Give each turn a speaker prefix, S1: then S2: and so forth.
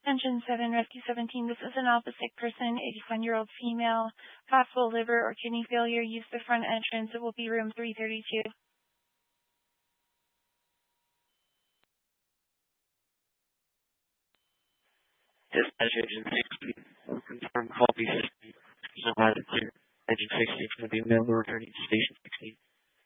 S1: Engine 7, Rescue 17, this is an Alpha sick person, 81-year-old female, possible liver or kidney failure. Use the front entrance. It will be room 332.
S2: Dispatch Engine 60, confirm call B60, provided clear. Engine 60 from the male returning to station